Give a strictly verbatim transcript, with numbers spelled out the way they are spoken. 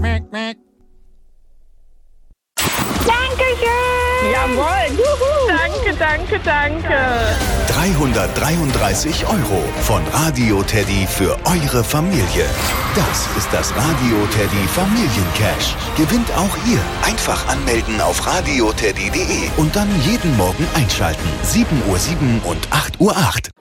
Mäk, mäk. Dankeschön! Jawohl! Juhu. Danke, danke, danke! dreihundertdreiunddreißig Euro von Radio Teddy für eure Familie. Das ist das Radio Teddy Familiencash. Gewinnt auch ihr. Einfach anmelden auf radioteddy punkt de und dann jeden Morgen einschalten. sieben Uhr sieben und acht Uhr acht.